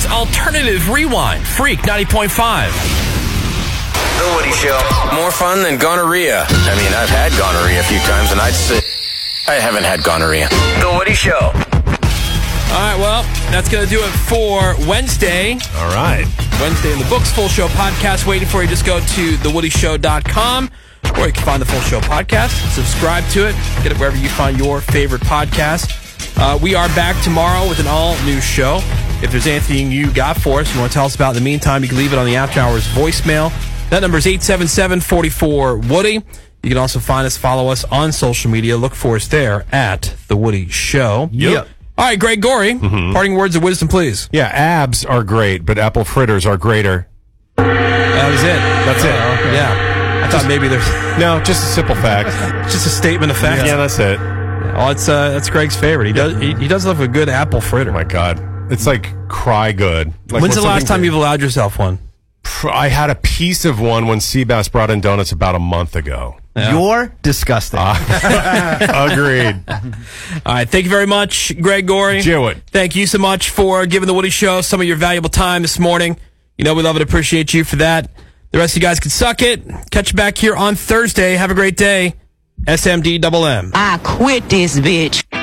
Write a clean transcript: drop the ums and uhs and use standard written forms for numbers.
It's Alternative Rewind, Freak 90.5. The Woody Show. More fun than gonorrhea. I mean, I've had gonorrhea a few times, and I'd say I haven't had gonorrhea. The Woody Show. All right, well, that's going to do it for Wednesday. All right. Wednesday in the books, full show podcast waiting for you. Just go to thewoodyshow.com, or you can find the full show podcast, subscribe to it, get it wherever you find your favorite podcast. We are back tomorrow with an all-new show. If there's anything you got for us, you want to tell us about in the meantime, you can leave it on the After Hours voicemail. That number is 877-44-WOODY. You can also follow us on social media. Look for us there at The Woody Show. Yep. All right, Greg Gorey, parting words of wisdom, please. Yeah, abs are great, but apple fritters are greater. That was it. That's it. Okay. Yeah. I thought maybe there's... No, just a simple fact. Just a statement of fact. Yeah, that's it. Well, that's Greg's favorite. He does love a good apple fritter. Oh, my God. It's like cry good. Like When's the last time you've allowed yourself one? I had a piece of one when Seabass brought in donuts about a month ago. Yeah. You're disgusting. Agreed. All right. Thank you very much, Greg Gorey. Jewett. Thank you so much for giving the Woody Show some of your valuable time this morning. You know we love and appreciate you for that. The rest of you guys can suck it. Catch you back here on Thursday. Have a great day. SMDMM. I quit this bitch.